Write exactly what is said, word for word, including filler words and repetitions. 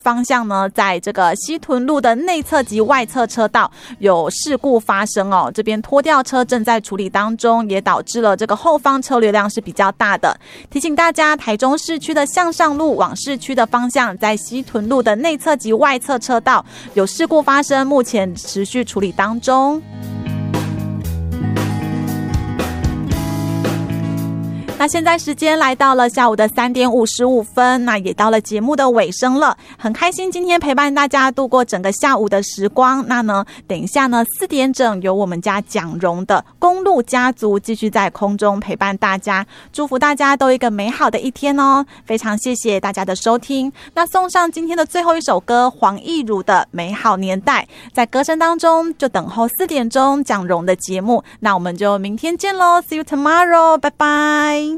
方向呢，在这个西屯路的内侧及外侧车道有事故发生哦，这边拖吊车正在处理当中，也导致了这个后方车流量是比较大的。提醒大家，台中市区的向上路往市区的方向，在西屯路的内侧及外侧车道有事故发生，目前持续处理当中。那现在时间来到了下午的三点五十五分，那也到了节目的尾声了，很开心今天陪伴大家度过整个下午的时光。那呢，等一下呢四点整由我们家蒋荣的公路家族继续在空中陪伴大家，祝福大家都有一个美好的一天哦。非常谢谢大家的收听，那送上今天的最后一首歌，黄义儒的美好年代，在歌声当中就等候四点钟蒋荣的节目，那我们就明天见咯， See you tomorrow， 拜拜。